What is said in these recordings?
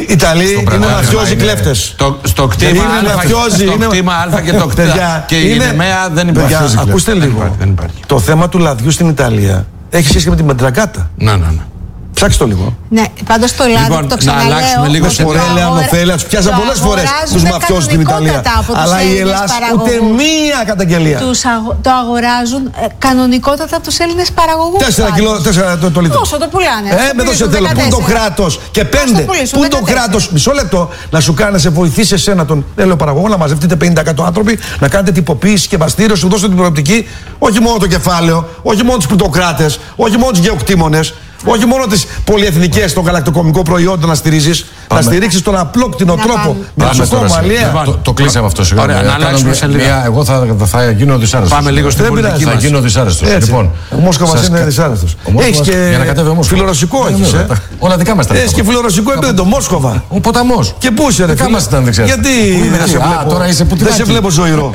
Ιταλοί είναι μαφιόζοι κλέφτες. Στο κτήμα Α και το κτήμα και η Νεμαία δεν υπάρχει. Ακούστε λίγο. Το θέμα του λαδιού στην Ιταλία έχει σχέση με την Μεντραγκάτα. Ναι. Ψάξτε το λίγο. Ναι, πάντως το λάδι, το ξαναλέω. Να αλλάξουμε λίγο Φορέλαια, Νοθέλαια, τους πιάσαν πολλές φορές τους μαφιόζους στην Ιταλία. Αλλά η Ελλάδα ούτε μία καταγγελία. Το αγοράζουν κανονικότατα από τους Έλληνες παραγωγούς. 4 κιλό, 4 το λίτρο. Πόσο το πουλάνε. Με δώσε τέλος. Πού το κράτος και 5. Πού το κράτος. Μισό λεπτό να σου κάνει να σε βοηθήσει εσένα τον Έλληνο παραγωγό να μαζευτείτε 50-100 άνθρωποι, να κάνετε τυποποίηση και βαστήριο, σου δώσετε την προοπτική, όχι μόνο το κεφάλαιο, όχι μόνο τους πλουτοκράτες, όχι μόνο τους γεωκτήμονες. Όχι μόνο τις πολυεθνικές των γαλακτοκομικών προϊόντων να στηρίξεις, να στηρίξεις τον απλόκτηνο τρόπο. Το κλείσαμε αυτό, συγγνώμη. Να αλλάξουμε σε λίγο. Εγώ θα γίνω δυσάρεστος. Πάμε λίγο στην πολιτική μας. Θα γίνω δυσάρεστος. Λοιπόν, ο Μόσκοβας είναι δυσάρεστος. Έχεις και φιλορωσικό, έχεις. Όλα δικά μας τα έχεις και φιλορωσικό επίπεδο, το Μόσκοβα. Ο ποταμός. Και πού είσαι, ρε φίλε. Γιατί δεν σε βλέπω ζωηρό.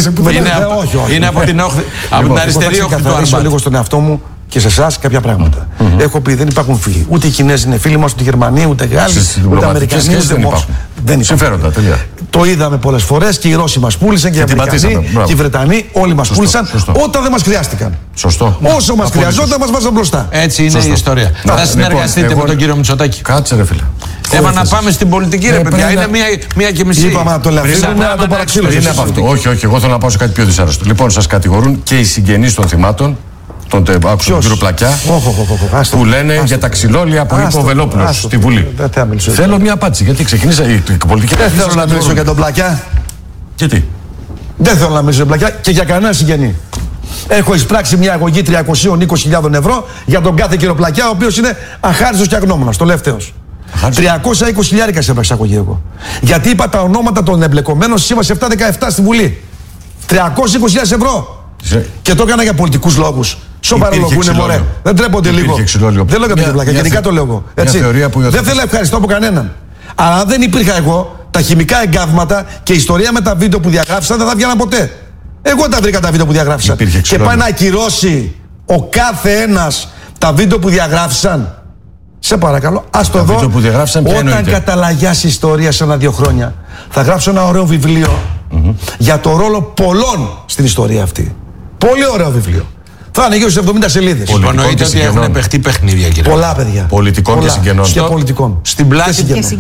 Είναι από την αριστερή όχθη του Αρμπάτ. Λίγο στον εαυτό μου και σε εσάς κάποια πράγματα. Έχω πει δεν υπάρχουν φίλοι. Ούτε οι Κινέζοι είναι φίλοι μας, ούτε οι Γερμανοί, ούτε οι Γάλλοι, ούτε οι Αμερικανοί. Δεν υπάρχουν. Συμφέροντα, τελεία. Το είδαμε πολλές φορές και οι Ρώσοι μας πούλησαν και οι Αμερικανοί και οι Βρετανοί. Όλοι μας πούλησαν όταν δεν μας χρειάστηκαν. Σωστό. Όσο μας χρειαζόταν, μας βάζαν μπροστά. Έτσι είναι η ιστορία. Θα συνεργαστείτε με τον κύριο Μητσοτάκη. Κάτσε, ρε φίλε. Να πάμε στην πολιτική, ρε παιδιά. Είναι μία και μισή. Είπαμε να το λαφρύνουμε, να το παραξήλωσουμε. Όχι, εγώ θέλω να πάω σε κάτι πιο δυσάρεστο. Λοιπόν, σας κατηγορούν και οι συγγενείς των θυμάτων. Τον κύριο Πλακιά, που λένε για τα ξυλόλια που είπε ο Βελόπουλος στη Βουλή. Θέλω μια απάντηση, γιατί ξεκίνησα η πολιτική. Δεν θέλω να μιλήσω για τον Πλακιά. Γιατί? Δεν θέλω να μιλήσω για τον Πλακιά και για κανένα συγγενή. Έχω εισπράξει μια αγωγή 320.000 ευρώ για τον κάθε κύριο Πλακιά, ο οποίος είναι αχάριστος και αγνώμονας, τελευταίος. 320.000 εισπράξει αγωγή εγώ. Γιατί είπα τα ονόματα των εμπλεκομένων στις Σύμβαση 7-17 στη Βουλή. 320.000 ευρώ. Και το έκανα για πολιτικούς λόγους. Σοβαρολογούνε, μωρέ. Δεν τρέπονται λίγο. Δεν λέω για τον Πλακιά, γενικά το λέω εγώ. Δεν θέλω ευχαριστώ από κανέναν. Αλλά αν δεν υπήρχα εγώ, τα χημικά εγκάβματα και η ιστορία με τα βίντεο που διαγράφησαν δεν θα βγαίναν ποτέ. Εγώ τα βρήκα τα βίντεο που διαγράφησαν. Και πάει να ακυρώσει ο κάθε ένας τα βίντεο που διαγράφησαν. Σε παρακαλώ, ας το δω. Όταν καταλαγιάσει η ιστορία σε 1-2 χρόνια, θα γράψω ένα ωραίο βιβλίο για το ρόλο πολλών στην ιστορία αυτή. Πολύ ωραίο βιβλίο. Θα είναι γύρω στις 70 σελίδες. Υπονοείται ότι έχουν παιχτεί παιχνίδια, κύριε. Πολλά παιδιά. Πολιτικών και συγγενών. Και πολιτικών. Στην πλάτη.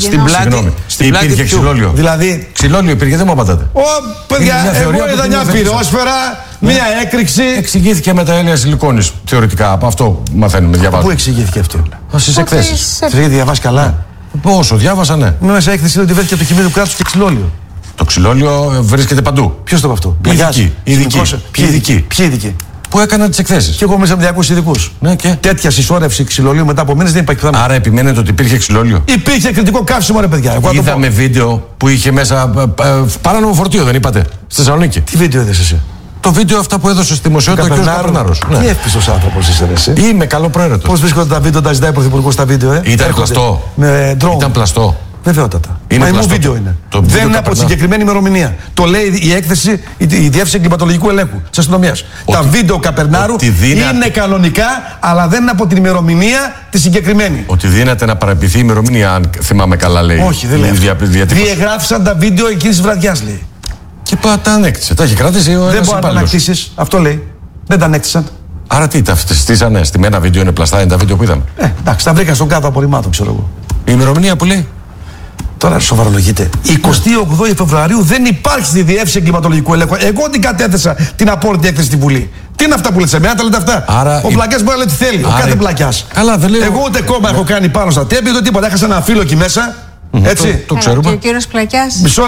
Υπήρχε ξυλόλιο. Δηλαδή. Ξυλόλιο υπήρχε, δεν μου απαντάτε. Παιδιά, εγώ είδα μια πυρόσφαιρα, μια έκρηξη. Εξηγήθηκε με τα έλαια σιλικόνης. Θεωρητικά. Από αυτό μαθαίνουμε, διαβάζουμε. Πού εξηγήθηκε αυτό? Στις εκθέσεις. Τι διαβάσει καλά? Πόσο, διάβασα, ναι. Μέσα έκθεση ότι βρέθηκε το χημείο του κράτους και ξυλόλιο. Το ξυλόλιο βρίσκεται παντού. Ποιος το είπε αυτό? Ποιοι ειδικοί. Που έκαναν τις εκθέσεις. Και εγώ μέσα με 200 ειδικούς. Ναι, και. Τέτοια συσσόρευση ξυλολίου μετά από μήνες δεν υπάρχει πιθανότητα. Άρα επιμένετε ότι υπήρχε ξυλόλιο? Υπήρχε κριτικό καύσιμο, ρε παιδιά. Είδαμε βίντεο που είχε μέσα παράνομο φορτίο, δεν είπατε? Στη Θεσσαλονίκη. Τι βίντεο είδες εσύ? Το βίντεο αυτά που έδωσε στη δημοσιότητα ο κ. Καπερνάρος. Τι εύπιστος άνθρωπος είσαι, εσύ? Είμαι καλοπροαίρετος. Πώς βρίσκονται τα βίντεο, τα ζητάει ο Πρωθυπουργός στα βίντεο, Ήταν πλαστό. Με drone. Ήταν πλαστό. Βεβαιότατα. Μα μου βίντεο είναι. Δεν είναι από τη συγκεκριμένη ημερομηνία. Το λέει η έκθεση, η Διεύθυνση Εγκληματολογικού Ελέγχου της Αστυνομίας. Τα βίντεο Καπερνάρου είναι κανονικά, αλλά δεν είναι από την ημερομηνία τη συγκεκριμένη. Ότι δύναται να παραποιηθεί η ημερομηνία, αν θυμάμαι καλά, λέει. Όχι, δεν λέει. Διαγράφησαν τα βίντεο εκείνης της βραδιάς, λέει. Και τα ανέκτησε. Τα έχει κρατήσει ο ένας υπάλληλος. Δεν μπορεί να τα ανακτήσεις. Αυτό λέει. Δεν τα ανέκτησαν. Άρα τι, τα στήσανε? Στημένα βίντεο είναι πλαστά, είναι τα βίντεο που είδαμε. Εντάξει, τα βρήκα στον κάδο απορριμμάτων, ξέρω εγώ. Η ημερομηνία που λέει. Τώρα σοβαρολογείτε. 28 Φεβρουαρίου δεν υπάρχει στη Διεύθυνση Εγκληματολογικού Ελέγχου. Εγώ την κατέθεσα την απόρριτη έκθεση στη Βουλή. Τι είναι αυτά που λέτε σε μένα, τα λέτε αυτά? Άρα, ο Πλακιάς μπορεί να λέει τι θέλει. Ο κάθε Πλακιάς. Καλά, δεν λέω. Εγώ ούτε κόμμα έχω κάνει πάνω στα τέμπη, ούτε τίποτα. Έχασα ένα φίλο εκεί μέσα. Έτσι. Το ξέρουμε. Και ο κύριος Πλακιάς. Μισό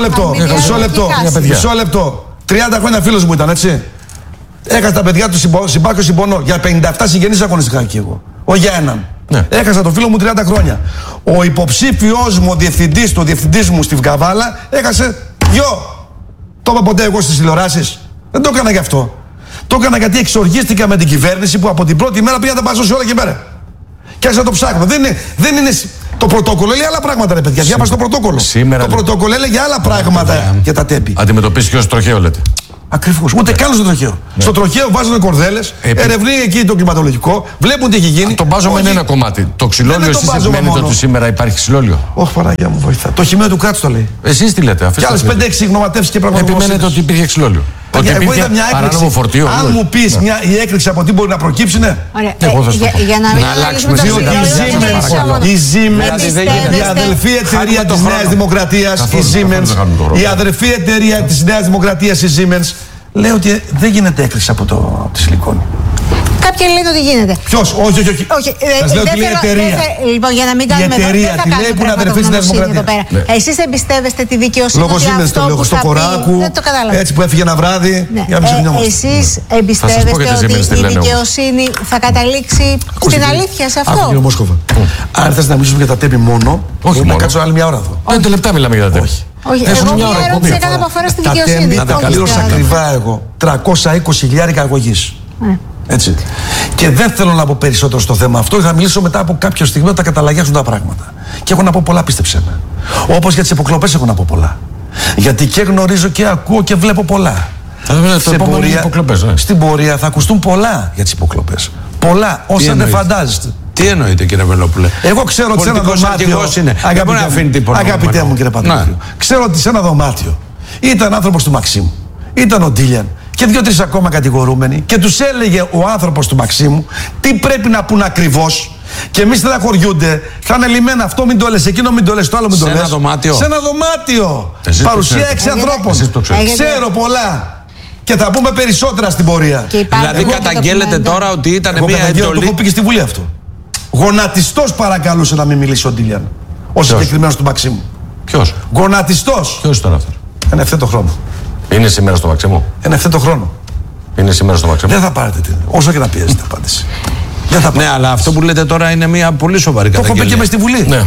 λεπτό. 30 χρόνια φίλος μου ήταν, έτσι. Έχασα τα παιδιά του συμπάρχω συμπονώ. Για 57 συγγενείς αγωνιστικά εκεί εγώ. Όχι για έναν. Ναι. Έχασα το φίλο μου 30 χρόνια. Ο υποψήφιος μου, ο διευθυντής μου στη Βγαβάλα, έχασε γιο. Το είπα ποτέ εγώ στις τηλεοράσεις? Δεν το έκανα γι' αυτό. Το έκανα γιατί εξοργίστηκα με την κυβέρνηση που από την πρώτη μέρα πήγα να τα παζώσει όλα και πέρα. Και άρχισα να το ψάχνω. Δεν είναι. Το πρωτόκολλο λέει άλλα πράγματα, ρε παιδιά. Διάβασα το πρωτόκολλο. Σήμερα, το πρωτόκολλο έλεγε άλλα πράγματα για τα τέμπη. Αντιμετωπίστηκε ως τροχαίο, λέτε. Ακριβώς. Ούτε καν στο τροχαίο. Στο τροχαίο βάζουν κορδέλες, ερευνεί εκεί το κλιματολογικό, βλέπουν τι έχει γίνει. Το μπάζουμε είναι ένα κομμάτι. Το ξυλόλιο, εσείς σημαίνετε ότι σήμερα υπάρχει ξυλόλιο? Όχι, Παναγία μου, βοηθά. Το χειμώνα του κράτους το λέει. Εσείς τι λέτε? Και άλλες 5-6 γνωματεύσεις και πραγματικότητες. Επιμένετε ότι υπήρχε ξυλόλιο. Ότι υπήρχε παράνομο φορτίο. Αν μου πεις η έκρηξη από τι μπορεί να προκύψει, ναι. Για να αλλάξουμε το η Siemens, η αδελφή εταιρεία της Νέας Δημοκρατίας, η Siemens, η αδελφή εταιρεία της Νέας Δημοκρατίας, η Siemens, λέει ότι δεν γίνεται έκρηξη από τη σιλικόνη. Κάποιοι λένε ότι γίνεται. Ποιος? Όχι. Σας λέω ότι λέει εταιρεία. Λοιπόν, για να μην κάνουμε η εταιρεία τη λέει που είναι αδερφή της Νέας Δημοκρατίας. Εσείς εμπιστεύεστε τη δικαιοσύνη? Λόγω Siemens το λέω, Χριστοφοράκου, έτσι που έφυγε ένα βράδυ. Εσείς εμπιστεύεστε ότι η δικαιοσύνη θα καταλήξει στην αλήθεια σε αυτό? Κύριε Μόσχοβα, αν θες να μιλήσουμε για τα τέμπη μόνο, όχι να κάτσω άλλη μια ώρα εδώ. 5 λεπτά μιλάμε για τα τέμπη. Όχι, εγώ μια ερώτηση έκανα που αφορά στη δικαιοσύνη. Τα πλήρωσα ακριβά εγώ. 320.000 αγωγής. Έτσι. Και δεν θέλω να πω περισσότερο στο θέμα αυτό. Θα μιλήσω μετά από κάποιο στιγμή όταν τα καταλαγιάσουν τα πράγματα. Και έχω να πω πολλά, πίστεψε με. Όπως για τις υποκλοπές έχω να πω πολλά. Γιατί και γνωρίζω και ακούω και βλέπω πολλά. Στην πορεία θα ακουστούν πολλά για τις υποκλοπές. Πολλά, όσα δεν φαντάζεστε. Τι εννοείτε, κύριε Βελόπουλε? Εγώ ξέρω ότι σε ένα δωμάτιο. Αγαπητέ μου, κύριε Πατρίδη, ξέρω ότι σε ένα δωμάτιο ήταν άνθρωπος του Μαξίμου, ήταν ο Ντίλιαν και 2-3 ακόμα κατηγορούμενοι και τους έλεγε ο άνθρωπος του Μαξίμου τι πρέπει να πούν ακριβώς. Και εμείς στεναχωριούνται, θα είναι λυμμένα αυτό, μην το λες, εκείνο μην το λες, το άλλο μην το λες. Σε ένα δωμάτιο. Σε ένα δωμάτιο. Παρουσία 6 ανθρώπων. Ξέρω πολλά. Και θα πούμε περισσότερα στην πορεία. Δηλαδή καταγγέλλετε τώρα ότι ήταν μια εντολή. Το έχω πει και στη Βουλή αυτό. Γονατιστός παρακαλούσε να μην μιλήσει ο Ντίλιαν. Ο συγκεκριμένος του Μαξίμου. Ποιος? Γονατιστός. Ποιος ήταν αυτό? Εν ευθέτω χρόνο. Είναι σήμερα στο Μαξίμου. Εν ευθέτω χρόνο. Είναι σήμερα στο Μαξίμου. Δεν θα πάρετε την. Όσο και να πιέζετε απάντηση. Ναι, αλλά αυτό που λέτε τώρα είναι μια πολύ σοβαρή καταγγελία. Το έχω πει και μες στη Βουλή. Ναι.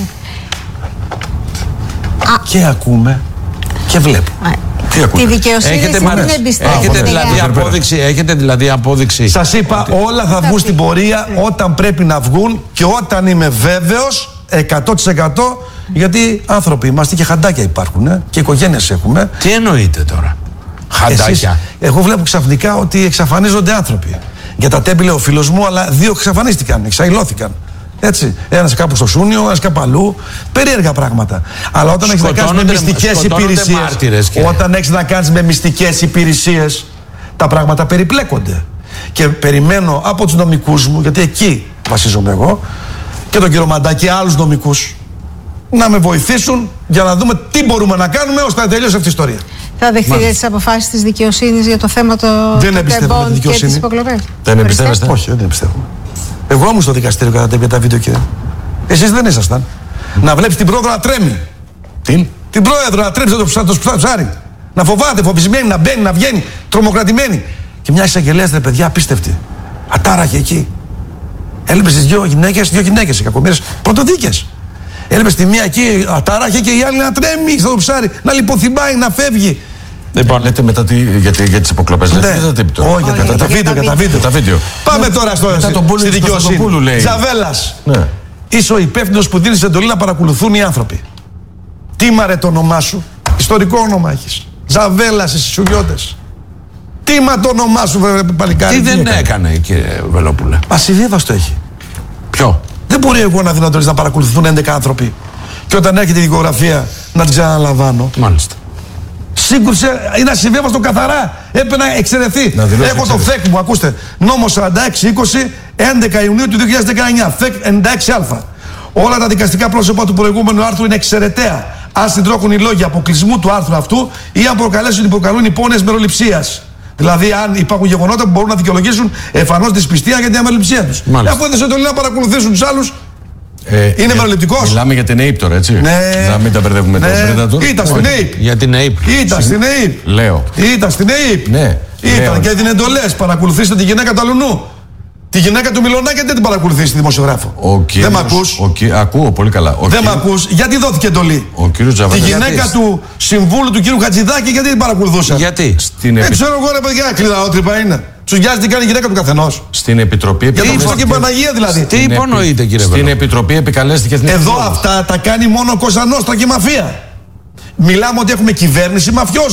Και ακούμε και βλέπουμε. Τη δικαιοσύνη την εμπιστεύεστε? Έχετε δηλαδή απόδειξη? Σας είπα, όλα θα βγουν στην πορεία όταν πρέπει να βγουν και όταν είμαι βέβαιος 100%, γιατί άνθρωποι είμαστε και χαντάκια υπάρχουν και οικογένειες έχουμε. Τι εννοείτε τώρα? Χαντάκια? Εγώ βλέπω ξαφνικά ότι εξαφανίζονται άνθρωποι. Για τα τέμπη λέει ο φίλος μου, αλλά 2 εξαφανίστηκαν, εξαϊλώθηκαν. Έτσι. Ένας κάπου στο Σούνιο, ένας κάπου αλλού. Περίεργα πράγματα. Αλλά όταν έχεις να κάνεις με μυστικές υπηρεσίες, όταν έχεις να κάνεις με μυστικές υπηρεσίες, τα πράγματα περιπλέκονται. Και περιμένω από τους νομικούς μου, γιατί εκεί βασίζομαι εγώ, και τον κύριο Μαντάκη και άλλους νομικούς, να με βοηθήσουν για να δούμε τι μπορούμε να κάνουμε ώστε να τελειώσει αυτή η ιστορία. Θα δεχτείτε τις αποφάσεις της δικαιοσύνης για το θέμα των τεμπών και τις υποκλοπές? Δεν εμπιστεύεστε? Όχι, δεν εμπιστεύομαι. Εγώ ήμουν στο δικαστήριο κατά τα βίντεο, κύριε. Εσείς δεν ήσασταν. Να βλέπεις την πρόεδρο να τρέμει. Την πρόεδρο να τρέμει το ψάρι. Να φοβάται, φοβισμένη, να μπαίνει, να βγαίνει, τρομοκρατημένη. Και μια εισαγγελέα, ρε παιδιά, απίστευτη. Ατάραχε εκεί. Έλειπε στις 2 γυναίκες, κακομοίρες, πρωτοδίκες. Έλειπε στη μία εκεί, ατάραχε και η άλλη να τρέμει στο ψάρι, να λιποθυμάει, να φεύγει. Λοιπόν, λέτε μετά για τις υποκλοπές, λέτε όχι, για τα βίντεο. Πάμε τώρα στη δικαιοσύνη. Ζαβέλας. Είσαι ο υπεύθυνος που δίνεις εντολή να παρακολουθούν οι άνθρωποι. Τι μαρε το όνομά σου? Ιστορικό όνομα έχεις. Ζαβέλας, εσείς σουγιώτες. Τι μα το όνομά σου, παλικάρι? Τι δεν έκανε, κύριε Βελόπουλε? Ασυμβίβαστο έχει. Ποιο? Δεν μπορεί εγώ να δίνω εντολή να παρακολουθούν 11 άνθρωποι και όταν έρχεται η δικογραφία να την ξαναλαμβάνω. Μάλιστα. Σύγκρουσε, είναι ασυμβίβαστο καθαρά. Έπρεπε να εξαιρεθεί. Έχω το ΦΕΚ μου, ακούστε. Νόμος 46-20, 11 Ιουνίου του 2019. ΦΕΚ 96α. Όλα τα δικαστικά πρόσωπα του προηγούμενου άρθρου είναι εξαιρεταία. Αν συντρόχουν οι λόγοι αποκλεισμού του άρθρου αυτού ή αν προκαλέσουν ή προκαλούν υπόνοιες μεροληψίας. Δηλαδή, αν υπάρχουν γεγονότα που μπορούν να δικαιολογήσουν εμφανώς δυσπιστία για την αμεροληψία τους. Αφού έδωσε εντολή να παρακολουθήσουν τους άλλους. Είναι μεροληπτικός. Μιλάμε για την ΑΕΠ τώρα, έτσι. Ναι. Να μην τα μπερδεύουμε με τον Predator. Ήταν στην ΑΕΠ. Για την ΑΕΠ. Ήταν στην ΑΕΠ. Λέω. Ήταν στην ΑΕΠ. Ναι. Ήταν και την εντολές. Παρακολουθήστε τη γυναίκα του Αλουνού. Τη γυναίκα του Μιλονάκη δεν την παρακολουθήσει τη δημοσιογράφο. Δεν μ' ακούς? Ακούω πολύ καλά. Δεν μ' ακούς? Γιατί δόθηκε εντολή? Τη γυναίκα του συμβούλου του κύριου Χατζηδάκη γιατί την παρακολουθούσαν? Γιατί? Δεν ξέρω εγώ, ρε παιδιά, κλειδαότρυπα είναι. Τους νοιάζει τι κάνει η γυναίκα του καθενός. Στην Επιτροπή. Για τον Χριστό και Παναγία δηλαδή. Τι υπονοείτε, κύριε Βελόπουλε? Στην Επιτροπή επικαλέστηκε εθνική. Εδώ αυτά τα κάνει μόνο Κοζα Νόστρα και μαφία. Μιλάμε ότι έχουμε κυβέρνηση μαφιόζων.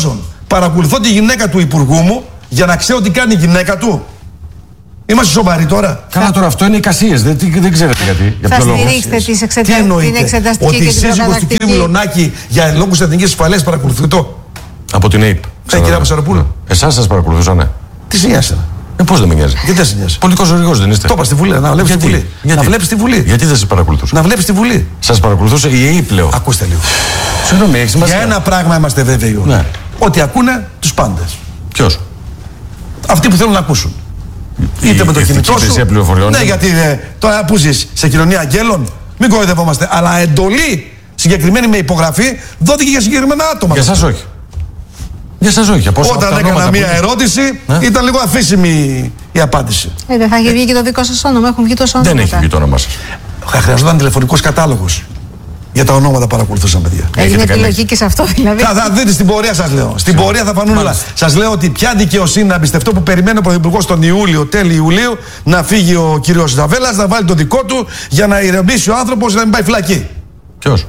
παρακολουθώ τη γυναίκα του υπουργού μου για να ξέρω τι κάνει η γυναίκα του. Είμαστε σοβαροί τώρα. Καλά, τώρα αυτό είναι εικασίες. Δεν ξέρετε γιατί. Θα στηρίξετε την εξεταστική και την προκαταρκτική. Ότι η σύζυγος του κ. Μιλονάκη για λόγους εθνικής ασφαλείας παρακολουθεί το. Από την ΑΕΠ. Κυρία Μασαροπούλου. Εσάς σας παρακολουθούσανε. Τι σε νοιάζει. Πώς δεν με νοιάζει. Γιατί δεν σε νοιάζει. Πολιτικός οδηγός δεν είστε. Το είπα στη Βουλή. Να βλέπεις τη Βουλή. Να βλέπεις τη Βουλή. Γιατί δεν σας παρακολουθούσε. Να βλέπεις τη Βουλή. Σας παρακολουθούσε η ΑΕΠ πλέον. Ακούστε λίγο. Συγγνώμη, έχει σημασία. Για ένα πράγμα είμαστε βέβαιοι. Ναι. Ότι ακούνε τους πάντες. Ποιος? Αυτοί που θέλουν να ακούσουν. Είτε με το κινητό σου. Ναι, γιατί τώρα που ζεις σε κοινωνία αγγέλων, μην κοροϊδευόμαστε. Αλλά εντολή συγκεκριμένη με υπογραφή δόθηκε για συγκεκριμένα άτομα. Για εσάς όχι. Για εσάς όχι. Όταν έκανα μία ερώτηση, ήταν λίγο αφήσιμη η απάντηση. Δεν θα έχει βγει και το δικό σας όνομα. Έχουν βγει τόσο ονόματα. Δεν έχει βγει το όνομά σας. Χρειαζόταν τηλεφωνικός κατάλογος. Για τα ονόματα παρακολουθούσαν, παιδιά. Έγινε επιλογή και σε αυτό, δηλαδή. Θα δείτε στην πορεία, σας λέω. Στην πορεία θα φανούν όλα. Σας λέω ότι ποια δικαιοσύνη να εμπιστευτώ που περιμένει ο Πρωθυπουργός τον Ιούλιο, τέλη Ιουλίου, να φύγει ο κύριος Τζαβέλας, να βάλει το δικό του για να ηρεμήσει ο άνθρωπος να μην πάει φυλακή. Ποιος?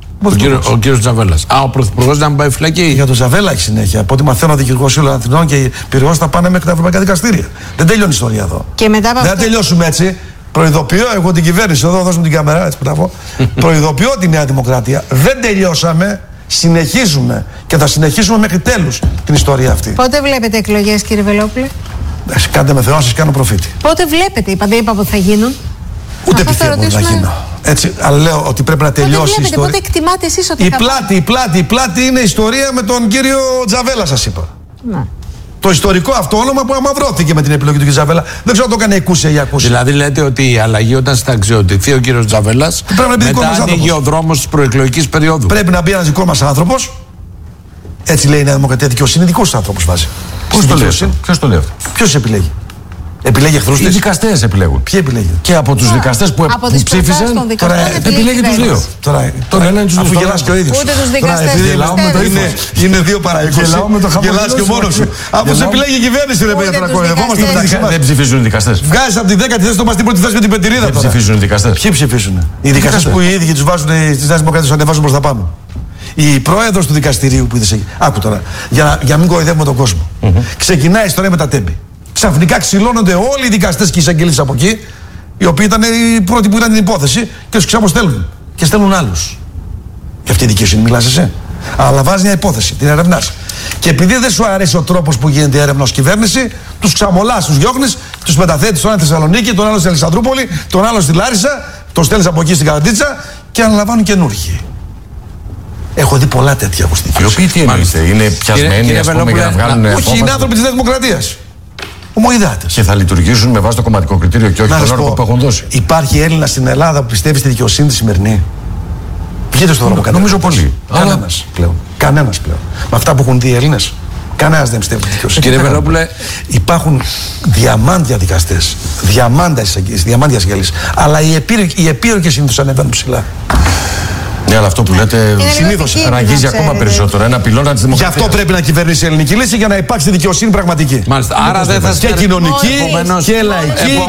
Ο κύριος Τζαβέλας. Ο Πρωθυπουργός να μην πάει φυλακή. Για τον Τζαβέλα έχει συνέχεια. Από ό,τι μαθαίνω, ο Δικηγορικός Σύλλογος Αθηνών και οι πυρηγός θα πάνε μέχρι τα ευρωπαϊκά δικαστήρια. Δεν τελειώνει η ιστορία εδώ. Και μετά από δεν θα τελειώσουμε έτσι. Προειδοποιώ εγώ την κυβέρνηση, εδώ δώσουμε την κάμερα, έτσι μπράβο. Προειδοποιώ τη Νέα Δημοκρατία. Δεν τελειώσαμε, συνεχίζουμε και θα συνεχίσουμε μέχρι τέλους την ιστορία αυτή. Πότε βλέπετε εκλογές, κύριε Βελόπουλε? Κάντε με Θεό να σας κάνω προφήτη. Πότε βλέπετε, δεν είπα ότι θα γίνουν. Ούτε επιθυμώ να γίνω. Έτσι, αλλά λέω ότι πρέπει να τελειώσει η ιστορία. Πότε εκτιμάτε εσείς ότι η πλάτη είναι ιστορία με τον κύριο Τζαβέλα, σας είπα. Ναι. Το ιστορικό αυτό όνομα που αμαυρώθηκε με την επιλογή του κ. Τζαβέλα. Δεν ξέρω αν το έκανε εκούσια ή ακούσια. Δηλαδή λέτε ότι η αλλαγή όταν συνταξιοδοτηθεί ο κύριος Τζαβέλας μετά ανοίγει ο δρόμος της προεκλογικής περίοδου. Πρέπει να μπει ένας δικό μας άνθρωπος. Έτσι λέει η Νέα Δημοκρατία. Δικαιοσύνη δικός άνθρωπος βάζει. Ποιος το λέει αυτό? Ποιος επιλέγει? Επιλέγει εχθρούς της. Οι δικαστές επιλέγουν. Ποιοι επιλέγουν? Και από τους δικαστές που ψήφισαν, τώρα επιλέγει τους δύο. Τώρα λένε τους δύο. Αφού γελάς και ο ίδιος. Ούτε τους δικαστές. Είναι δύο παραείκοσι. Γελάς και μόνος σου. Αφού σε επιλέγει η κυβέρνηση, ρε παιδιά, τώρα κοροϊδευόμαστε μεταξύ μας. Δεν ψηφίζουν οι δικαστές. Βγάζεις από τη 10η θέση, το μας την πρώτη θέση με την πεντηρίδα. Δεν ψηφίζουν οι δικαστές. Ποιοι ψηφίζουν? Οι δικαστές που οι ίδιοι τους βάζουν στις Νέες Δημοκρατίες, ανεβάζουν προς τα πάνω. Η πρόεδρος του δικαστηρίου που είδες εκεί. Άκου τώρα, για να μην κοροϊδεύουμε τον κόσμο. Ξεκινάει η ιστορία με τα τέμπη. Ξαφνικά ξυλώνονται όλοι οι δικαστές και οι εισαγγελείς από εκεί, οι οποίοι ήταν οι πρώτοι που ήταν την υπόθεση, και τους ξαποστέλνουν. Και στέλνουν άλλους. Για αυτή η δικαιοσύνη μιλάς εσύ. Αλλά βάζει μια υπόθεση, την ερευνάς. Και επειδή δεν σου αρέσει ο τρόπος που γίνεται η έρευνα ως κυβέρνηση, τους ξαμολάς, τους διώχνεις, τους μεταθέτεις τον ένα στη Θεσσαλονίκη, τον άλλο στην Αλεξανδρούπολη, τον άλλο στη Λάρισα, τον στέλνεις από εκεί στην Καραντίτσα και αναλαμβάνουν καινούργιοι. Έχω δει πολλά τέτοια ακουστικά. Οι οποίοι τι εννοείται, είναι πιασμένοι, ας πούμε, για να βγάλουν. Όχι, είναι άνθρωποι της Νέας Δημοκρατίας. Ομοειδάτες. Και θα λειτουργήσουν με βάση το κομματικό κριτήριο και όχι τον όρο που έχουν δώσει. Υπάρχει Έλληνας στην Ελλάδα που πιστεύει στη δικαιοσύνη τη σημερινή? Βγείτε στον δρόμο. Νομίζω πολύ. Κανένας πλέον. Κανένας πλέον. Με αυτά που έχουν δει οι Έλληνες, κανένας δεν πιστεύει στη δικαιοσύνη. Κύριε Βελόπουλε, υπάρχουν διαμάντια δικαστές, διαμάντια εισαγγελείς. Αλλά οι επίρροκες συνήθως ανεβαίνουν ψηλά. Ναι, αλλά αυτό που λέτε συνήθως ραγίζει ακόμα περισσότερο. Ένα πυλώνα της δημοκρατίας. Γι' αυτό πρέπει να κυβερνήσει η ελληνική λύση για να υπάρξει δικαιοσύνη πραγματική. Μάλιστα. Άρα δεν θα και κοινωνική και λαϊκή.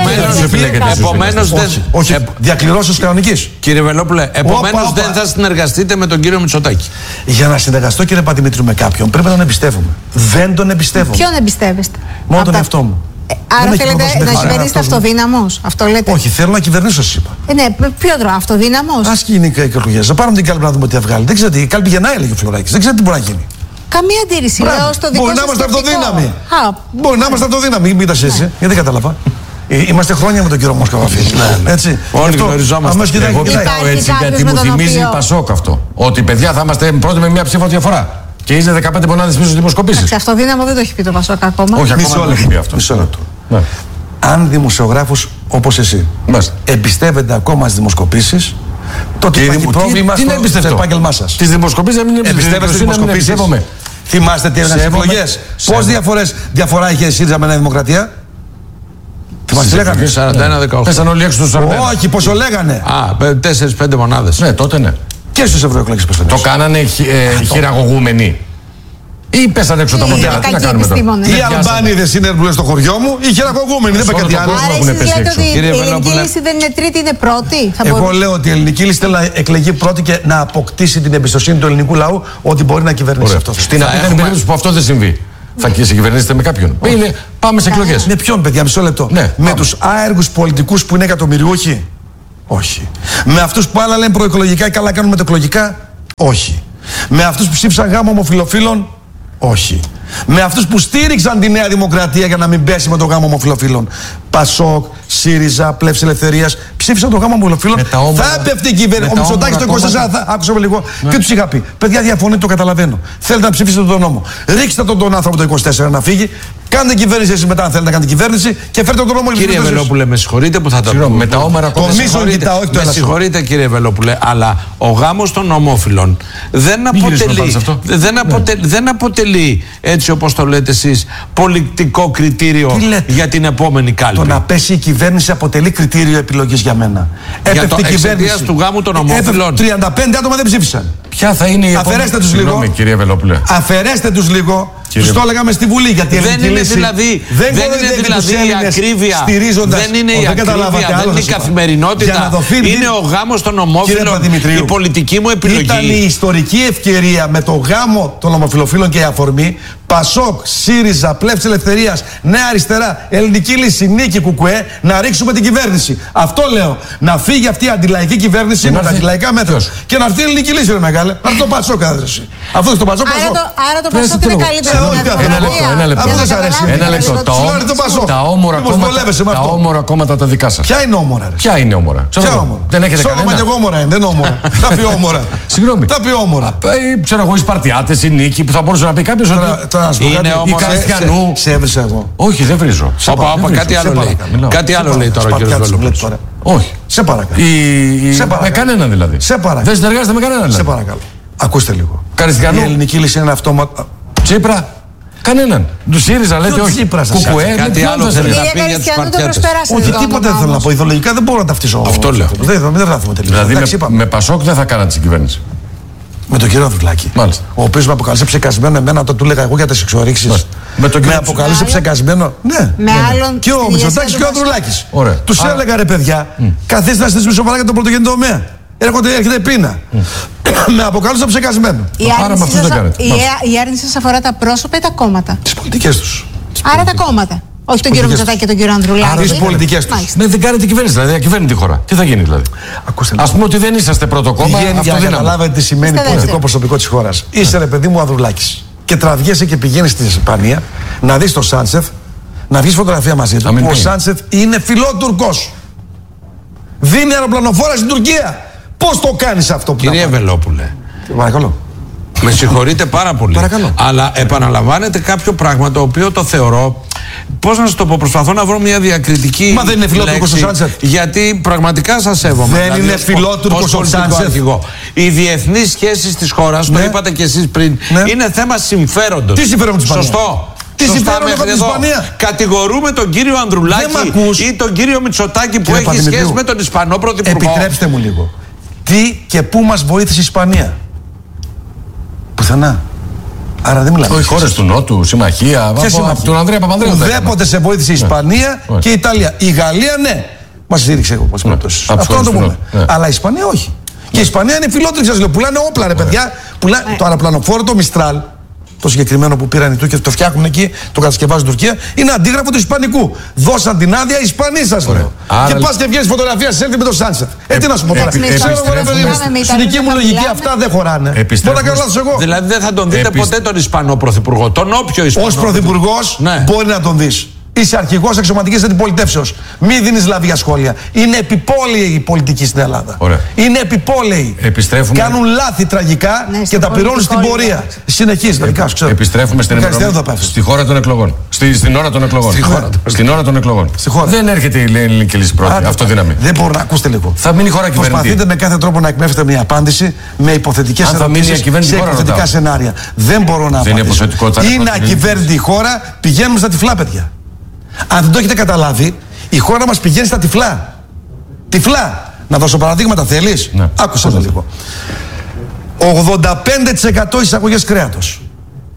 Επομένως δεν. Όχι, διακληρώσεως κανονικής. Κύριε Βελόπουλε, επομένως δεν θα συνεργαστείτε με τον κύριο Μητσοτάκη. Για να συνεργαστώ, κύριε Παντιμήτρου, με κάποιον πρέπει να τον εμπιστεύομαι. Δεν τον εμπιστεύομαι. Ποιον εμπιστεύεστε? Μόνο τον εαυτό μου. Άρα θέλετε να κυβερνήσετε αυτοδύναμος? Αυτό λέτε? Όχι, θέλω να κυβερνήσω, σας είπα. Ναι, ποιο τρόπο, αυτοδύναμος? Ας γίνει οι εκλογές. Να πάρουμε την κάλπη να δούμε τι θα βγάλει. Δεν ξέρετε, η κάλπη γεννάει, έλεγε ο Φλωράκης. Δεν ξέρετε τι μπορεί να γίνει. Καμία αντίρρηση. Λέω στο δικό μπορεί να είμαστε αυτοδύναμοι. Μπορεί να είμαστε αυτοδύναμοι. Μην πείτε εσύ, γιατί δεν κατάλαβα. Είμαστε χρόνια με τον κύριο Μοσκοβαφή. Έτσι. Όλοι γνωριζόμαστε. Εγώ κοιτάω έτσι γιατί μου θυμίζει Πασόκ αυτό. Ότι παιδιά θα είμαστε πρώτοι με μια ψήφο διαφορά. Και είσαι 15 μονάδες πίσω στις δημοσκοπήσεις. Αυτοδύναμο δεν το έχει πει το Πασόκ ακόμα. Όχι, ακόμα δεν έχει πει αυτό. Μισό λεπτό. Αν δημοσιογράφος όπως εσύ εμπιστεύεται ακόμα στις δημοσκοπήσεις, τότε υπάρχει πρόβλημα στο επάγγελμά σας. Τις δημοσκοπήσεις δεν εμπιστεύεστε στις δημοσκοπήσεις? Θυμάστε τι έγιναν στις εκλογές? Πόσες διαφορά είχε η ΣΥΡΙΖΑ με Νέα Δημοκρατία? Θυμάστε τι λέγανε? 41-18. Πέσαν όλοι έξω στους 41. Όχι, πόσο λέγανε? 4-5 μονάδες. Ναι, τότε ναι. Και στους ευρωεκλογές πώς το κάνανε χειραγωγούμενοι. Ή πέσανε έξω τα μοντέλα. Τι να κάνουμε τώρα. Οι Αλμπάνιδες είναι που λες στο χωριό μου, οι χειραγωγούμενοι, δεν πάει κάτι άλλο. Άρα εσείς λέτε ότι η ελληνική λύση δεν είναι τρίτη, είναι πρώτη. Εγώ λέω ότι η ελληνική λύση θέλει να εκλεγεί πρώτη και να αποκτήσει την εμπιστοσύνη του ελληνικού λαού ότι μπορεί να κυβερνήσει αυτό. Στην απίθανη περίπτωση που αυτό δεν συμβεί, θα κυβερνήσετε με κάποιον. Πάμε σε εκλογές. Με ποιον, παιδιά, μισό λεπτό. Με τους άεργους πολιτικούς που είναι εκατομμυριούχοι. Όχι. Με αυτούς που άλλα λένε προεκλογικά και άλλα κάνουν μετεκλογικά. Όχι. Με αυτούς που ψήφισαν γάμο ομοφυλοφίλων. Όχι. Με αυτούς που στήριξαν τη Νέα Δημοκρατία για να μην πέσει με το γάμο ομοφυλοφίλων. Πασόκ, ΣΥΡΙΖΑ, Πλεύση Ελευθερίας, ψήφισαν το γάμο ομοφυλοφίλων. Θα έπεφτε η κυβέρνηση. Ο Μητσοτάκης το 24 άκουσα με λίγο. Και τους είχα πει: παιδιά, διαφωνείτε, το καταλαβαίνω. Θέλετε να ψηφίσετε τον νόμο. Ρίξτε τον άνθρωπο το 24 να φύγει. Κάντε κυβέρνηση εσείς μετά, αν θέλετε να κάνετε κυβέρνηση και φέρτε τον νόμο. Κύριε Βελόπουλε, με συγχωρείτε που θα το πω. Με τα όμερα κόμματα. Το μίσον κοιτάω, όχι το με συγχωρείτε, κύριε Βελόπουλε, αλλά ο γάμος των ομόφυλων δεν αποτελεί, έτσι όπως το λέτε εσείς, πολιτικό κριτήριο για την επόμενη κάλπη. Το να πέσει η κυβέρνηση αποτελεί κριτήριο επιλογής για μένα. Για το εξαιτίας του γάμου των ομόφυλων. 35 άτομα δεν ψήφισαν. Ποια θα είναι η επόμενη. Αφαιρέστε τους λίγο. Κύριε Βελόπουλε. Αφαιρέστε τους λίγο. Τους το έλεγαμε στη Βουλή. Γιατί δεν είναι δηλαδή η ακρίβεια. Δεν είναι η ακρίβεια, δεν είναι η καθημερινότητα. Είναι ο γάμος των ομόφυλων. Η πολιτική μου επιλογή. Ήταν η ιστορική ευκαιρία με το γάμο των ομοφυλοφίλων και η αφορμή. Πασόκ, ΣΥΡΙΖΑ, Πλεύση Ελευθερίας, Νέα Αριστερά, Ελληνική Λύση, Νίκη, Κουκουέ, να ρίξουμε την κυβέρνηση. Αυτό λέω. Να φύγει αυτή η αντιλαϊκή κυβέρνηση με τα αντιλαϊκά μέτρα. Και να έρθει η Ελληνική Λύση, ρε μεγάλε. Αυτό το Πασόκ, άδρεση. Αυτό το Πασόκ. Άρα το Πασόκ είναι καλύτερο. Ένα λεπτό. Τα όμορα κόμματα τα δικά σας. Ποια είναι όμορα? Ποια είναι όμορα? Δεν έχετε κανένα. Και εγώ όμορα είναι, δεν όμορα. Τα πει όμορα. Συγγνώμη. Τα πει όμορα. Ξέρω εγώ, οι Σπαρτιάτες, η Νίκη που θα μπορούσε να πει κάποιος ότι. Είναι όμως σε έβρισα εγώ. Όχι, δεν βρίζω. Κάτι άλλο λέει τώρα ο κ. Βελόπουλος. Όχι. Σε παρακαλώ. Με κανέναν δηλαδή. Σε παρακαλώ. Δεν συνεργάζεται με κανέναν. Σε παρακαλώ. Ακούστε λίγο. Καριστιανού. Η ελληνική λύση είναι αυτόματα. Τσίπρα. Κανέναν. Του ΣΥΡΙΖΑ λέτε όχι. Κουκουέ. Κάτι άλλο θέλει να πει για τους Σπαρτιάτες. Όχι, τίποτα δεν θέλω να πω. Ιδεολογικά δεν μπορώ να ταυτίσω. Αυτό λέω. Δεν γράφουμε τελείως. Δηλαδή με Πασόκ δεν θα κάνατε την κυβέρνηση. Με τον κύριο Ανδρουλάκη. Μάλιστα. Ο οποίος με αποκαλούσε ψεκασμένο εμένα όταν του έλεγα εγώ για τις εξορίξεις. Με αποκαλούσε ψεκασμένο. Ναι. Με άλλον. Και ο Μητσοτάκης και ο Ανδρουλάκης. Τους έλεγα ρε παιδιά, καθίστε να στήσουμε σοβαρά για τον πρωτογενή τομέα. Έρχεται πείνα. Με αποκαλούσε ψεκασμένο. Η άρνηση σας αφορά τα πρόσωπα ή τα κόμματα? Τις πολιτικές τους. Άρα τα κόμματα. Όχι τον κύριο Μητσοτάκη και τον κύριο Ανδρουλάκη. Άρα τις πολιτικές τους. Ναι, δεν κάνετε κυβέρνηση, δηλαδή διακυβέρνει τη χώρα. Τι θα γίνει δηλαδή? Ας πούμε ότι δεν είσαστε πρώτο κόμμα. Για να καταλάβετε τι σημαίνει πολιτικό προσωπικό της χώρας. Είσαι ρε παιδί μου Ανδρουλάκης. Και τραβιέσαι και πηγαίνεις στην Ισπανία να δεις τον Σάντσεφ, να βγεις φωτογραφία μαζί του. Ο Σάντσεφ είναι φιλότουρκος. Δίνει αεροπλανοφόρα στην Τουρκία. Πώς το κάνεις αυτό που Κύριε Βελόπουλε. Παρακαλώ. Με συγχωρείτε πάρα πολύ. Παρακαλώ. Αλλά επαναλαμβάνετε κάποιο πράγμα το οποίο το θεωρώ. Πώς να σας το πω, προσπαθώ να βρω μια διακριτική. Μα δεν είναι φιλότουρκος ο Σάντσεφ. Γιατί πραγματικά σας σέβομαι. Δεν είναι φιλότουρκος ο Σάντσεφ. Οι διεθνείς σχέσεις της χώρας, το είπατε κι εσείς πριν, είναι θέμα συμφέροντος. Τι συμφέρον της Ισπανίας? Σωστό. Τι συμφέρον από την Ισπανία? Κατηγορούμε τον κύριο Ανδρουλάκη ή τον κύριο Μητσοτάκη που έχει σχέση με τον Ισπανό Πρωθυπουργό. Επιτρέψτε μου λίγο. Τι και πού μας βοήθησε η Ισπανία? Πουθενά. Άρα δεν μιλάμε. Οι χώρες του Νότου, συμμαχία. Από τον Ανδρέα Παπανδρέου. Ουδέποτε σε βοήθησε η Ισπανία και η Ιταλία. Η Γαλλία ναι. Μας στήριξε εγώ. Αυτό να το πούμε. Αλλά η Ισπανία όχι. Και η Ισπανία είναι φιλότρικη, σας λέω. Πουλάνε όπλα, ρε παιδιά. Το αεροπλανοφόρο, το Μιστράλ, το συγκεκριμένο που πήραν οι Τούρκοι, το φτιάχνουν εκεί, το κατασκευάζουν στην Τουρκία, είναι αντίγραφο του Ισπανικού. Δώσαν την άδεια οι Ισπανοί, σας λέω. Και πας και βγαίνεις φωτογραφία σε με τον Σάντσεφ. Τι να σου πω τώρα. Στην δική μου λογική αυτά δεν χωράνε. Μπορώ να κάνω λάθος εγώ. Δηλαδή δεν θα τον δείτε ποτέ τον Ισπανό Πρωθυπουργό. Τον όποιο Ισπανό. Ως Πρωθυπουργός μπορεί να τον δεις. Είσαι αρχηγός αξιωματικής αντιπολιτεύσεως. Μην δίνεις λαβή για σχόλια. Είναι επιπόλαιη η πολιτική στην Ελλάδα. Ωραία. Είναι επιπόλαιη. Κάνουν λάθη τραγικά και τα πληρώνουν στην πορεία. Συνεχίζει, δικά σου ξέρω. Επιστρέφουμε στη χώρα των εκλογών. Στην ώρα των εκλογών. Στην ώρα των εκλογών. Δεν έρχεται η ελληνική λύση πρώτη. Αυτό δύναμη. Δεν μπορώ να ακούστε λίγο. Θα μείνει η χώρα κυβερνητή. Προσπαθείτε με κάθε τρόπο να εκμεύσετε μια απάντηση με υποθετικές ερωτήσεις σε υποθετικά σενάρια. Δεν μπορώ να απαντήσω. Είναι ακυβέρνητη η χώρα, πηγαίνουμε στα τυφλά, παιδιά. Αν δεν το έχετε καταλάβει, η χώρα μας πηγαίνει στα τυφλά. Τυφλά. Να δώσω παραδείγματα, θέλεις? Ναι. Άκουσα το λίγο. 85% εισαγωγές κρέατος.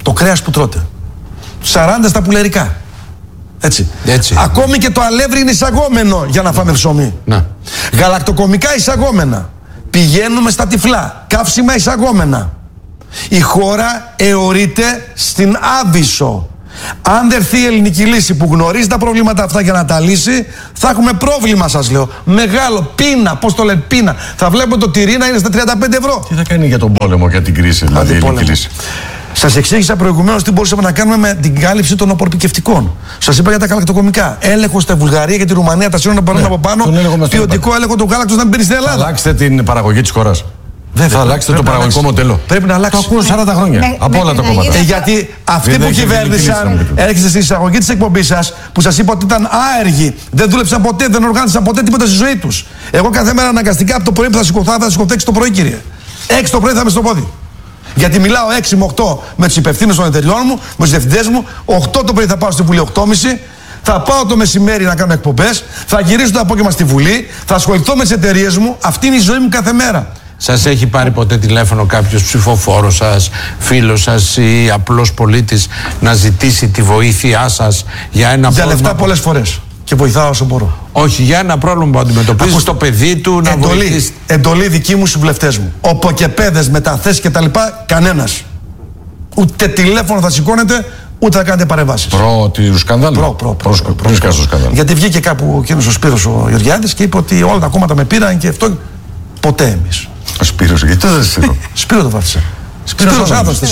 το κρέας που τρώτε. 40 στα πουλερικά. Έτσι. Ακόμη και το αλεύρι είναι εισαγόμενο για να φάμε ψωμί. Γαλακτοκομικά εισαγόμενα. Πηγαίνουμε στα τυφλά. Καύσιμα εισαγόμενα. Η χώρα αιωρείται στην άβυσσο. Αν δεν έρθει η ελληνική λύση που γνωρίζει τα προβλήματα αυτά για να τα λύσει, θα έχουμε πρόβλημα, σας λέω. Μεγάλο, πείνα, πώς το λένε, πείνα. Θα βλέπουμε το τυρί να είναι στα 35 ευρώ. Τι θα κάνει για τον πόλεμο, για την κρίση, δηλαδή η ελληνική λύση? Σας εξήγησα προηγουμένως τι μπορούσαμε να κάνουμε με την κάλυψη των οπορπικευτικών. Σας είπα για τα γαλακτοκομικά. Έλεγχο στα Βουλγαρία και τη Ρουμανία, τα σύνορα να περνούν από πάνω. Ποιοτικό έλεγχο του γάλακτος να μην μπαίνει στην Ελλάδα. Θα αλλάξετε την παραγωγή της χώρας. Θα αλλάξετε το παραγωγικό μοντέλο. Πρέπει να αλλάξει. Το ακούω 40 χρόνια. Από όλα τα κόμματα. Γιατί αυτοί που κυβέρνησαν, έρχεστε στην εισαγωγή της εκπομπής σας, που σας είπα ότι ήταν άεργοι, δεν δούλεψαν ποτέ, δεν οργάνωσαν ποτέ τίποτα στη ζωή τους. Εγώ κάθε μέρα αναγκαστικά από το πρωί που θα σηκωθώ 6 το πρωί, κύριε. 6 το πρωί θα είμαι στο πόδι. Γιατί μιλάω 6 με 8 με τους υπευθύνους των εταιριών μου, με τους διευθυντές μου. 8 το πρωί θα πάω στη Βουλή, 8.30. Θα πάω το μεσημέρι να κάνω εκπομπές. Θα γυρίσω το απόγευμα στη Βουλή. Θα ασχοληθώ με τις εταιρείες μου. Αυτή είναι η ζωή μου κάθε μέρα. Σας έχει πάρει ποτέ τηλέφωνο κάποιος ψηφοφόρος σας, φίλος σας ή απλός πολίτης να ζητήσει τη βοήθειά σας για ένα πρόβλημα? Για λεφτά πολλές φορές. Και βοηθάω όσο μπορώ. Όχι, για ένα πρόβλημα που αντιμετωπίζει στο παιδί του, να βοηθήσει. Εντολή δική μου στους βουλευτές μου. Οποκεπέδες, μεταθέσεις κτλ. Κανένας. Ούτε τηλέφωνο θα σηκώνετε, ούτε θα κάνετε παρεμβάσεις. Προ του σκανδάλου. Προ σκανδάλου. Γιατί βγήκε κάπου ο κύριος ο Σπύρος ο Γεωργιάδης και είπε ότι όλα τα κόμματα με πήραν και αυτό. Ποτέ εμείς. Ο Σπύρος, γιατί το δεν Σπύρο το βάφτισα. Σπύρος άνθρωπος.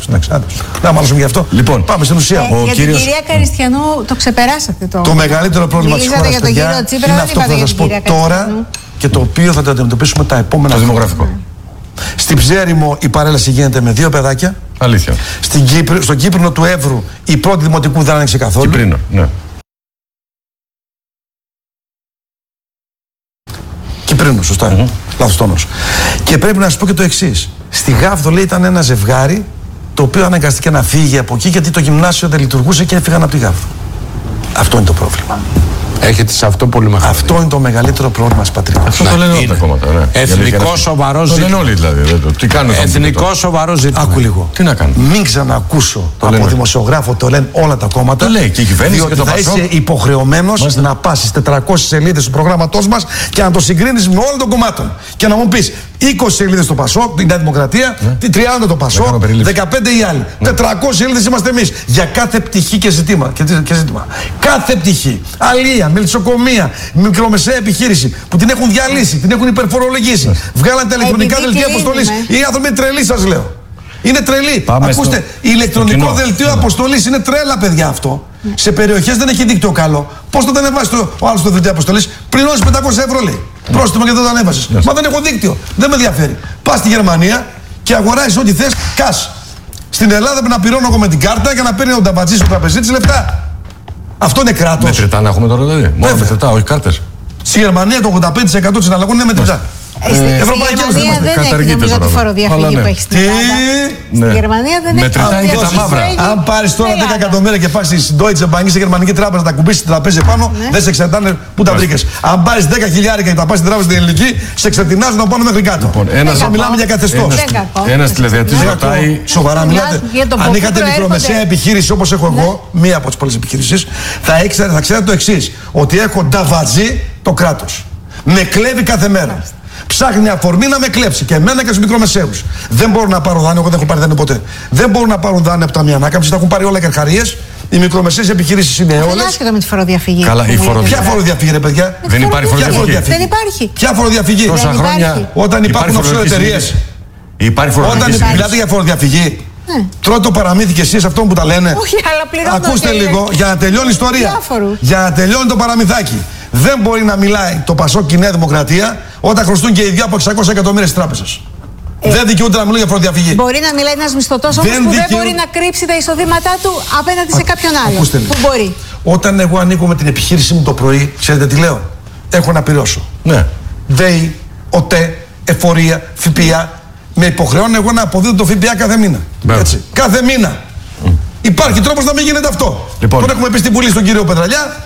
Να μάλωσουμε γι' αυτό. Λοιπόν, πάμε στην ουσία. Για την κυρία Καριστιανού το ξεπεράσατε το. Το μεγαλύτερο πρόβλημα της χώρας, παιδιά, είναι αυτό που θα σας πω τώρα και το οποίο θα το αντιμετωπίσουμε τα επόμενα χρόνια. Το δημογραφικό. Στην Ψέριμο η παρέλαση γίνεται με 2 παιδάκια. Αλήθεια. Στον Κύπρινο του Εύρου η πρώτη δημοτικού δεν άνοιξε καθόλου. Κυπρίνο, ναι. Κυπρίνο, σωστά. Λάθος τόνος. Και πρέπει να σας πω και το εξής. Στη Γάβδο, λέει, ήταν ένα ζευγάρι το οποίο αναγκαστήκε να φύγει από εκεί γιατί το γυμνάσιο δεν λειτουργούσε και έφυγαν από τη Γάβδο. Αυτό είναι το πρόβλημα. Έχετε σε αυτό πολύ μεγάλο. Αυτό είναι το μεγαλύτερο πρόβλημα της πατρίδας. Αυτό το λένε όλα τα κόμματα. Εθνικό σοβαρό ζήτημα. Το λένε όλοι δηλαδή. Τι κάνουν. Εθνικό σοβαρό ζήτημα. Άκου λίγο. Τι να κάνουν. Μην ξανακούσω από δημοσιογράφο, το λένε όλα τα κόμματα. Το λέει και η κυβέρνηση και το θα είσαι υποχρεωμένος να πας στις 400 σελίδες του προγράμματός μας και να το συγκρίνεις με όλων των κομμάτων. Και να μου πεις 20 σελίδες το ΠΑΣΟΚ, την Νέα Δημοκρατία, 30 το ΠΑΣΟΚ, 15 οι άλλοι. 400 σελίδες είμαστε εμείς. Για κάθε πτυχή και ζήτημα. Κάθε πτυχή. Αλία, μελισσοκομεία, μικρομεσαία επιχείρηση που την έχουν διαλύσει, την έχουν υπερφορολογήσει. Βγάλαν τα ηλεκτρονικά δελτία αποστολής. Οι άνθρωποι είναι τρελοί, σας λέω. Είναι τρελοί. Ακούστε, ηλεκτρονικό δελτίο αποστολής είναι τρέλα, παιδιά, αυτό. Σε περιοχές δεν έχει δίκτυο καλό. Πώς θα το ανεβάσει ο άλλος το δελτίο αποστολής? Πληρώνεις 500 ευρώ, λέει. Πρόστιμο και δεν το ανέβασες. Μα δεν έχω δίκτυο. Δεν με ενδιαφέρει. Πας στη Γερμανία και αγοράζεις ό,τι θες, κας. Στην Ελλάδα πρέπει να πληρώνω εγώ με την κάρτα για να παίρνει ο ταμπατζής ο τραπεζίτης λεφτά. Αυτό είναι κράτος. Μετρητά να έχουμε τώρα, δηλαδή. Μόνο μετρητά, όχι κάρτες. Στη Γερμανία το 85% των συναλλαγών είναι μετρητά. Ευρωπαϊκή Ένωση δεν έχει νομίζω τη φοροδιαφυγή που έχει στην Ελλάδα. Στη Γερμανία δεν έχει. Μετρητά και τα μαύρα. Αν πάρεις τώρα 10 εκατομμύρια και πας στη Deutsche Bank ή στη γερμανική τράπεζα να τα κουμπίσεις στην τραπέζα πάνω, δεν σε εξαρτάνε πού τα βρήκες. Αν πάρεις 10 χιλιάρικα και τα πας στην τράπεζα την ελληνική, σε εξαρτηνάζουν από πάνω μέχρι κάτω. Μιλάμε για καθεστώς. Ένας τηλεθεατής ρωτάει. Σοβαρά μιλάτε. Αν είχατε μικρομεσαία επιχείρηση όπως έχω εγώ, μία από τις πολλές επιχειρήσεις, θα ξέρετε το εξής. Ότι έχω νταβατζή το κράτος. Με κλέβει κάθε μέρα. Ψάχνει αφορμή να με κλέψει και εμένα και στους μικρομεσαίους. Δεν μπορώ να πάρω δάνειο, εγώ δεν έχω πάρει δάνειο ποτέ. Δεν μπορούν να πάρουν δάνειο από τα μία ανάκαμψη, τα έχουν πάρει όλα καρχαρίες. Οι μικρομεσαίες επιχειρήσεις είναι όλες. Δεν άσχετο με τη φοροδιαφυγή. Καλά, η Ποια φοροδιαφυγή, ρε παιδιά? Δεν υπάρχει φοροδιαφυγή. Δεν υπάρχει. Ποια φοροδιαφυγή? Τόσα χρόνια. Όταν υπάρχουν offshore εταιρείες. Υπάρχει φοροδιαφυγή. Όταν μιλάτε για φοροδιαφυγή. Τρώτε το παραμύθι και εσείς αυτόν που τα λένε. Όχι, αλλά πληρώνω. Ακούστε λίγο για να τελειώνει η ιστορία. Για να τελειώνει το παραμυθάκι. Δεν μπορεί να μιλάει το ΠΑΣΟΚ και η Νέα Δημοκρατία όταν χρωστούν και οι δύο από 600 εκατομμύρια στις τράπεζες. Δεν δικαιούνται να μιλούν για φοροδιαφυγή. Μπορεί να μιλάει ένας μισθωτός όμως που δεν μπορεί να κρύψει τα εισοδήματά του απέναντι σε κάποιον άλλο. Που μπορεί. Όταν εγώ ανοίγω με την επιχείρησή μου το πρωί, ξέρετε τι λέω? Έχω να πληρώσω. Ναι. ΔΕΗ, ΟΤΕ, εφορία, ΦΠΑ. Με υποχρεώνω εγώ να αποδίδω το ΦΠΑ κάθε μήνα. Έτσι. Κάθε μήνα. Υπάρχει τρόπος να μην γίνεται αυτό. Λοιπόν. Τον έχουμε πει στην Βουλή στον κύριο Πετραλιά.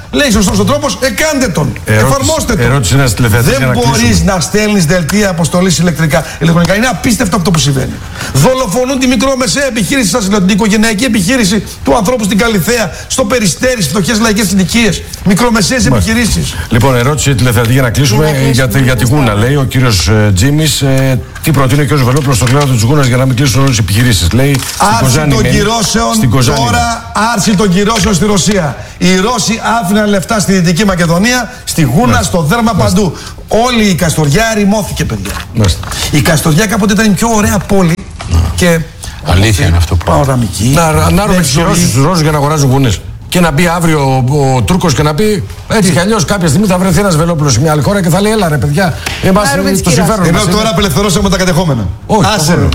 λέει σωστός ο τρόπος, κάντε τον. Εφαρμόστε τον. Δεν μπορείς να στέλνεις δελτία αποστολής ηλεκτρονικά. Είναι απίστευτο αυτό που συμβαίνει. Δολοφονούν τη μικρομεσαία επιχείρηση σας, την οικογενειακή επιχείρηση του ανθρώπου στην Καλιθέα, στο Περιστέρι, στις φτωχές λαϊκές συνοικίες. Μικρομεσαίες επιχειρήσεις. Λοιπόν, ερώτηση τηλεθεατή για να κλείσουμε για τη Γούνα. Λέει ο κύριος Τζίμης, τι προτείνει ο κύριος Βελόπουλος στο κλάδο της Γούνας για να μην κλείσουν όλες τις επιχειρήσεις. Λέει άρση των κυρώσεων τώρα, άρση των κυρώσεων στη Ρωσία. Οι Ρώσοι άφηναν λεφτά στη Δυτική Μακεδονία, στη Γούνα, στο Δέρμα, παντού. Όλη η Καστοριά ερημώθηκε, παιδιά. Η Καστοριά κάποτε ήταν η πιο ωραία πόλη. Και αλήθεια είναι αυτό που παοραμική. Να ρώμε τις κυρώσεις τους Ρώσους για να αγοράζουν γούνες. Και να μπει αύριο ο Τούρκος και να πει έτσι κι αλλιώς κάποια στιγμή θα βρεθεί ένας Βελόπουλος σε μια άλλη χώρα και θα λέει έλα ρε παιδιά, εμάς το συμφέρον μας. Ενώ τώρα απελευθερώσαμε τα κατεχόμενα. Όχι, Ευχαριστούμε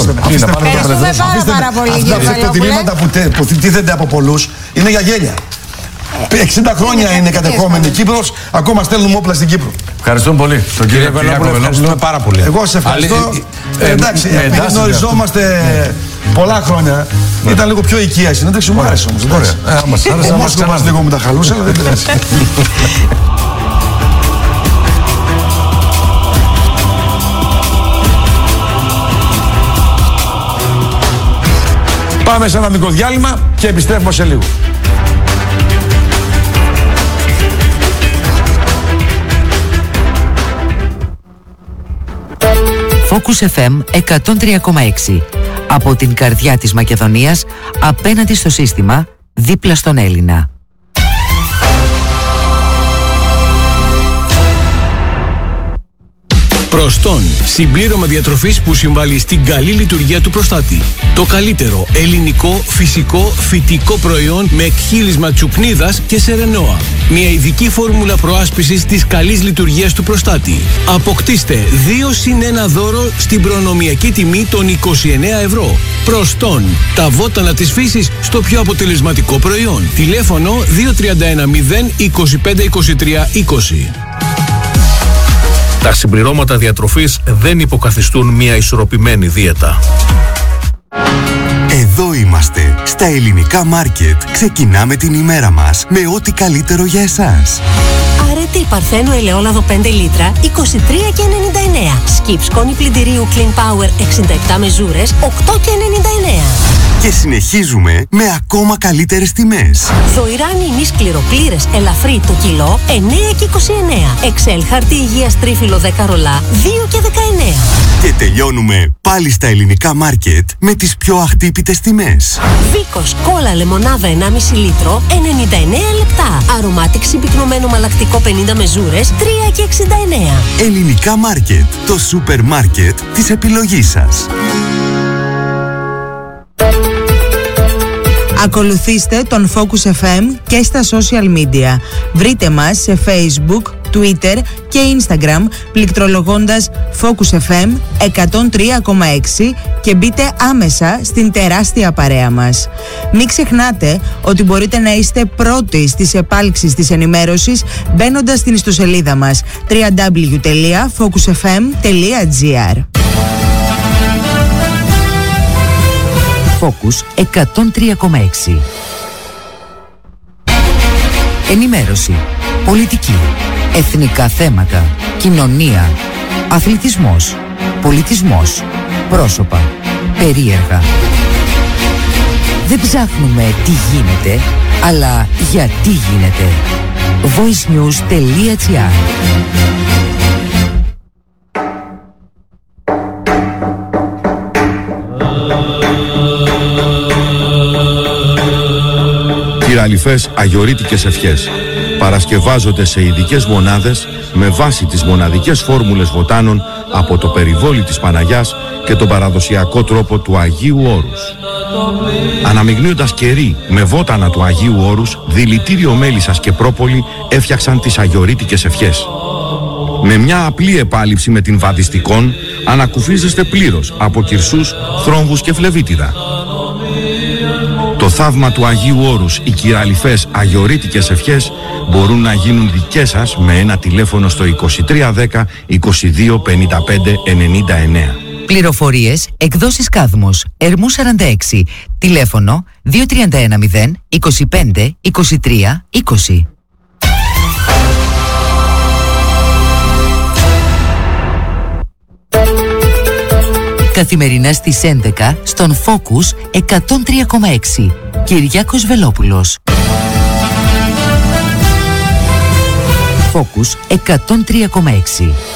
πάρα πολύ. Αυτά τα διλήμματα που τίθενται από πολλούς είναι για γέλια. 60 χρόνια είναι κατεχόμενη Κύπρος, ακόμα στέλνουμε όπλα στην Κύπρο. Ευχαριστούμε πολύ τον κύριο Βελόπουλο. Ευχαριστούμε πάρα πολύ. Εγώ σε ευχαριστώ. Εντάξει, επειδή γνωριζόμαστε πολλά χρόνια, ήταν λίγο πιο οικία η συνέντευξη, μου άρεσε όμως. Ο Μόσκοβας λίγο μου τα χαλούσε, αλλά δεν πειράζει. Πάμε σε ένα μικρό διάλειμμα και επιστρέφουμε σε λίγο. Focus FM 103,6. Από την καρδιά της Μακεδονίας, απέναντι στο σύστημα, δίπλα στον Έλληνα. Προστόν, συμπλήρωμα διατροφής που συμβάλλει στην καλή λειτουργία του προστάτη. Το καλύτερο ελληνικό, φυσικό, φυτικό προϊόν με εκχύλισμα τσουκνίδας και σερενόα. Μια ειδική φόρμουλα προάσπισης της καλής λειτουργίας του προστάτη. Αποκτήστε 2+1 δώρο στην προνομιακή τιμή των 29 ευρώ. Προστόν, τα βότανα της φύσης στο πιο αποτελεσματικό προϊόν. Τηλέφωνο 2310 25 23 20. Τα συμπληρώματα διατροφής δεν υποκαθιστούν μια ισορροπημένη δίαιτα. Εδώ είμαστε, στα ελληνικά μάρκετ. Ξεκινάμε την ημέρα μας με ό,τι καλύτερο για εσάς. Αρετή Παρθένου ελαιόλαδο 5 λίτρα, 23,99. Σκιπ σκόνη πλυντηρίου Clean Power 67 μεζούρες, 8,99. Και συνεχίζουμε με ακόμα καλύτερες τιμές. Δοϊράνι ημί σκληροπλήρες ελαφρύ το κιλό, 9,29. Εξέλ χαρτί υγείας τρίφυλλο 10 ρολά, 2,19. Και τελειώνουμε πάλι στα ελληνικά μάρκετ με τις πιο αχτύπητες τιμές. Βίκος κόλλα λεμονάδα 1,5 λίτρο, 99 λεπτά. Αρωμάτικ συμπυκνωμένο μαλακτικό 50 μεζούρες, 3,69. Ελληνικά μάρκετ, το σούπερ μάρκετ της επιλογής σας. Ακολουθήστε τον Focus FM και στα social media. Βρείτε μας σε Facebook, Twitter και Instagram πληκτρολογώντας Focus FM 103,6 και μπείτε άμεσα στην τεράστια παρέα μας. Μην ξεχνάτε ότι μπορείτε να είστε πρώτοι στις επάλξεις της ενημέρωσης μπαίνοντας στην ιστοσελίδα μας www.focusfm.gr. Focus 103,6. Ενημέρωση, πολιτική, εθνικά θέματα, κοινωνία, αθλητισμός, πολιτισμός, πρόσωπα, περίεργα. Δεν ψάχνουμε τι γίνεται, αλλά γιατί γίνεται. voicenews.gr. Κυραλιφές αγιορείτικες ευχές παρασκευάζονται σε ειδικές μονάδες με βάση τις μοναδικές φόρμουλες βοτάνων από το περιβόλι της Παναγιάς και τον παραδοσιακό τρόπο του Αγίου Όρους. Αναμειγνύοντας κερί με βότανα του Αγίου Όρους, δηλητήριο μέλισσας και πρόπολη έφτιαξαν τις αγιορείτικες ευχές. Με μια απλή επάλυψη με την βαδιστικόν ανακουφίζεστε πλήρως από κυρσούς, θρόμβους και φλεβίτιδα. Το θαύμα του Αγίου Όρους, οι κυραλιφές αγιορείτικες ευχές μπορούν να γίνουν δικές σας με ένα τηλέφωνο στο 2310 22 55 99. Πληροφορίες, εκδόσεις Κάδμος, Ερμού 46, τηλέφωνο 2310 25 23 20. Καθημερινά στις 11 στον Focus 103,6. Κυριάκος Βελόπουλος. Focus 103,6.